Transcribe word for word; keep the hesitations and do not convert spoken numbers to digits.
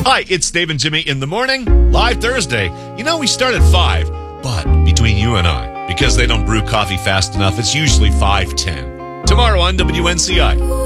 Hi, it's Dave and Jimmy in the morning, live Thursday. You know, we start at five, but between you and I, because they don't brew coffee fast enough, it's usually five ten. Tomorrow on W N C I.